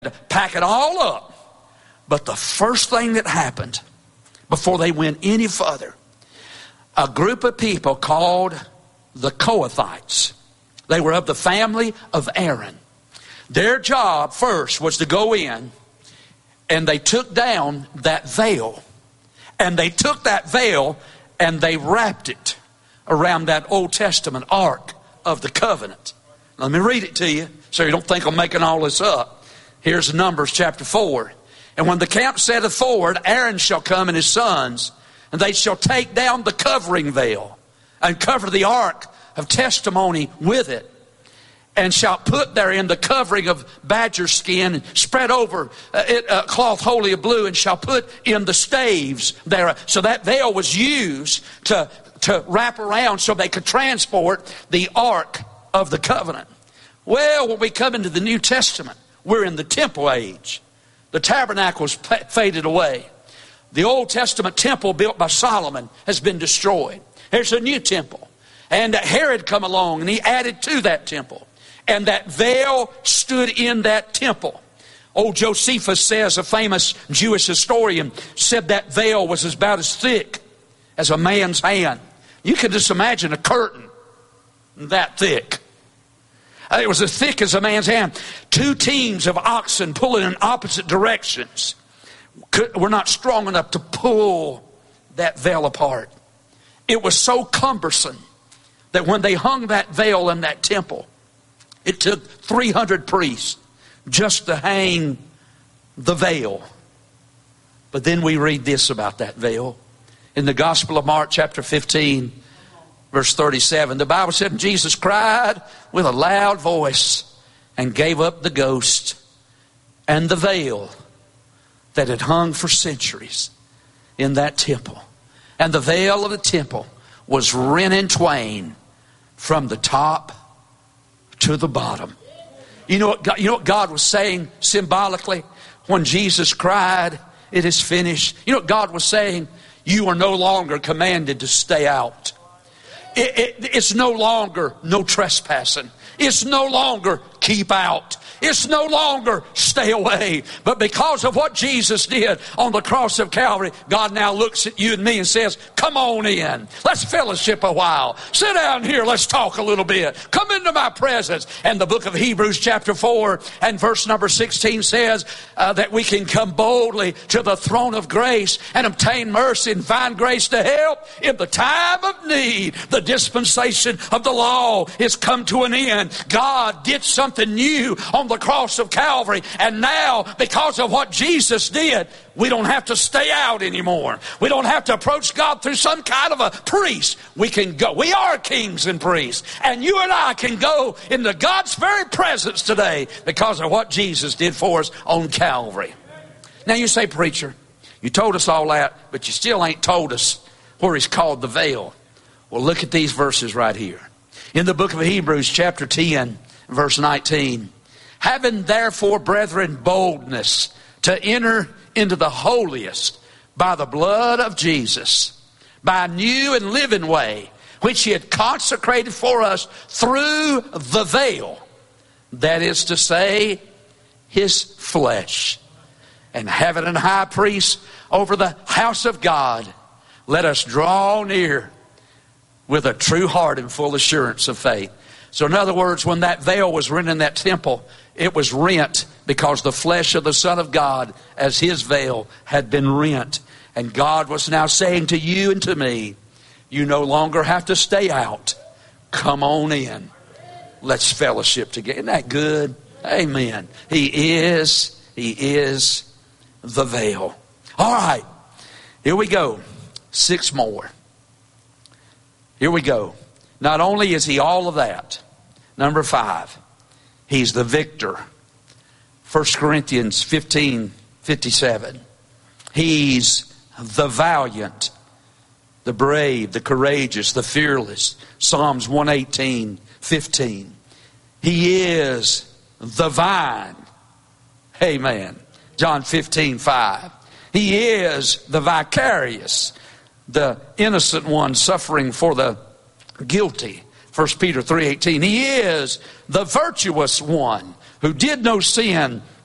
to pack it all up. But the first thing that happened before they went any further, a group of people called the Kohathites. They were of the family of Aaron. Their job first was to go in, and they took down that veil. And they took that veil and they wrapped it around that Old Testament Ark of the Covenant. Let me read it to you so you don't think I'm making all this up. Here's Numbers chapter 4. And when the camp setteth forward, Aaron shall come and his sons, and they shall take down the covering veil and cover the ark of testimony with it, and shall put therein the covering of badger skin, and spread over it cloth wholly of blue, and shall put in the staves there. So that veil was used to wrap around so they could transport the ark of the covenant. Well, when we come into the New Testament, we're in the temple age. The tabernacle's faded away. The Old Testament temple built by Solomon has been destroyed. There's a new temple. And Herod come along and he added to that temple. And that veil stood in that temple. Old Josephus says, a famous Jewish historian, said that veil was about as thick as a man's hand. You can just imagine a curtain that thick. It was as thick as a man's hand. 2 teams of oxen pulling in opposite directions were not strong enough to pull that veil apart. It was so cumbersome that when they hung that veil in that temple, it took 300 priests just to hang the veil. But then we read this about that veil. In the Gospel of Mark chapter 15, verse 37, the Bible said, Jesus cried with a loud voice and gave up the ghost, and the veil that had hung for centuries in that temple. And the veil of the temple was rent in twain from the top to the bottom. You know what God was saying symbolically when Jesus cried, it is finished? You know what God was saying? You are no longer commanded to stay out. It's no longer no trespassing. It's no longer keep out. It's no longer stay away. But because of what Jesus did on the cross of Calvary, God now looks at you and me and says, come on in. Let's fellowship a while. Sit down here. Let's talk a little bit. Come into my presence. And the book of Hebrews chapter 4 and verse number 16 says that we can come boldly to the throne of grace and obtain mercy and find grace to help in the time of need. The dispensation of the law is come to an end. God did something new on the cross of Calvary, and now because of what Jesus did, we don't have to stay out anymore. We don't have to approach God through some kind of a priest. We can go. We are kings and priests, and you and I can go into God's very presence today because of what Jesus did for us on Calvary. Now you say, preacher, you told us all that, but you still ain't told us where he's called the veil. Well, look at these verses right here. In the book of Hebrews chapter 10, verse 19, having therefore, brethren, boldness to enter into the holiest by the blood of Jesus, by a new and living way, which he had consecrated for us through the veil, that is to say, his flesh. And having an high priest over the house of God, let us draw near with a true heart and full assurance of faith. So in other words, when that veil was rent in that temple, it was rent because the flesh of the Son of God, as his veil, had been rent. And God was now saying to you and to me, you no longer have to stay out. Come on in. Let's fellowship together. Isn't that good? Amen. He is the veil. All right. Here we go. 6 more. Here we go. Not only is he all of that, number 5, he's the victor. 1 Corinthians 15:57. He's the valiant, the brave, the courageous, the fearless. Psalms 118:15. He is the vine. Amen. John 15:5. He is the vicarious, the innocent one suffering for the guilty. 1 Peter 3:18. He is the virtuous one who did no sin,